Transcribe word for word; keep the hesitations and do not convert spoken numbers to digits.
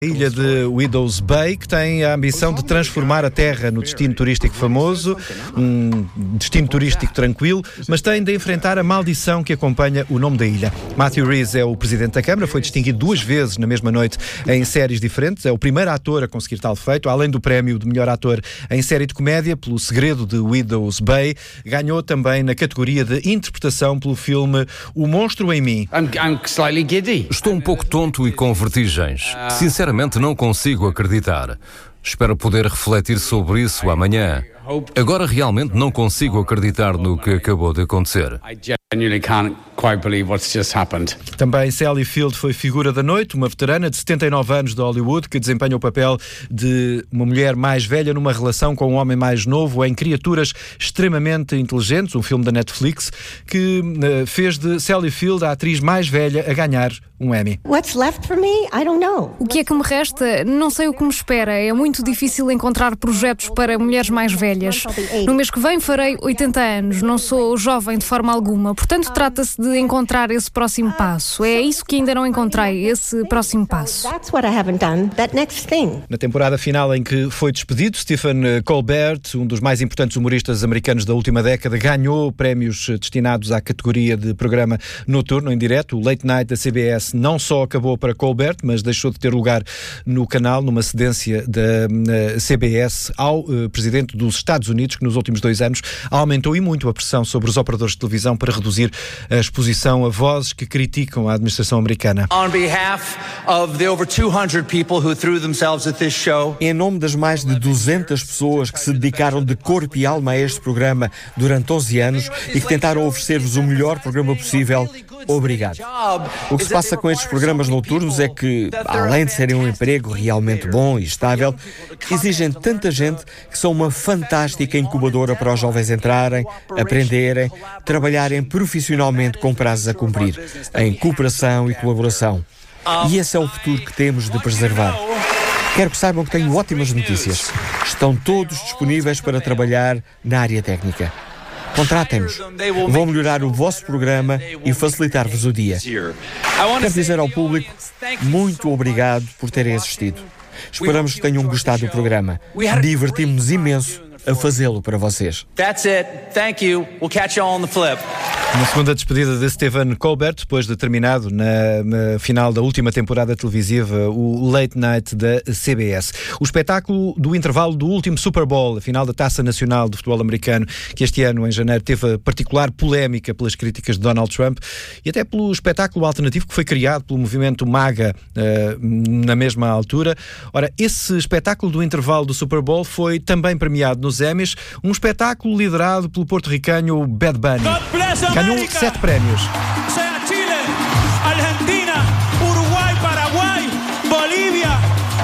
A ilha de Widows Bay, que tem a ambição de transformar a terra no destino turístico famoso, um destino turístico tranquilo, mas tem de enfrentar a maldição que acompanha o nome da ilha. Matthew Rhys é o presidente da Câmara, foi distinguido duas vezes na mesma noite em séries diferentes, é o primeiro ator a conseguir tal feito, além do prémio de melhor ator em série de comédia pelo Segredo de Widows Bay, ganhou também na categoria de interpretação pelo filme O Monstro em Mim. I'm, I'm slightly giddy. Estou um pouco tonto e com vertigens. Sinceramente, não consigo acreditar. Espero poder refletir sobre isso amanhã. Agora realmente não consigo acreditar no que acabou de acontecer. I genuinely can't quite believe what's just happened. Também Sally Field foi figura da noite, uma veterana de setenta e nove anos de Hollywood que desempenha o papel de uma mulher mais velha numa relação com um homem mais novo em Criaturas Extremamente Inteligentes, um filme da Netflix que uh, fez de Sally Field a atriz mais velha a ganhar um Emmy. What's left for me? I don't know. O que é que me resta? Não sei o que me espera. É muito difícil encontrar projetos para mulheres mais velhas. No mês que vem farei oitenta anos. Não sou jovem de forma alguma. Portanto, trata-se de encontrar esse próximo passo. É isso que ainda não encontrei, esse próximo passo. That's what I haven't done. That next thing. Na temporada final em que foi despedido, Stephen Colbert, um dos mais importantes humoristas americanos da última década, ganhou prémios destinados à categoria de programa noturno em direto. O Late Night da C B S não só acabou para Colbert, mas deixou de ter lugar no canal, numa cedência da C B S ao uh, presidente dos Estados Unidos, que nos últimos dois anos aumentou e muito a pressão sobre os operadores de televisão para reduzir a exposição a vozes que criticam a administração americana. On behalf of the over two hundred people who threw themselves at this show. Em nome das mais de duzentas pessoas que se dedicaram de corpo e alma a este programa durante onze anos e que tentaram oferecer-vos o melhor programa possível, obrigado. O que se passa com estes programas noturnos é que, além de serem um emprego realmente bom e estável, exigem tanta gente que são uma fantástica incubadora para os jovens entrarem, aprenderem, trabalharem profissionalmente com prazos a cumprir, em cooperação e colaboração. E esse é o futuro que temos de preservar. Quero que saibam que tenho ótimas notícias. Estão todos disponíveis para trabalhar na área técnica. Contratem-nos. Vão melhorar o vosso programa e facilitar-vos o dia. Quero dizer ao público muito obrigado por terem assistido. Esperamos que tenham gostado do programa. Divertimos-nos imenso a fazê-lo para vocês. That's it. Thank you. We'll catch you all on the flip. Uma segunda despedida de Stephen Colbert, depois de terminado na, na final da última temporada televisiva, o Late Night da C B S. O espetáculo do intervalo do último Super Bowl, a final da Taça Nacional de Futebol Americano, que este ano, em janeiro, teve a particular polémica pelas críticas de Donald Trump e até pelo espetáculo alternativo que foi criado pelo movimento MAGA uh, na mesma altura. Ora, esse espetáculo do intervalo do Super Bowl foi também premiado nos Emmys, um espetáculo liderado pelo porto-ricanho Bad Bunny. Ganhou sete prémios.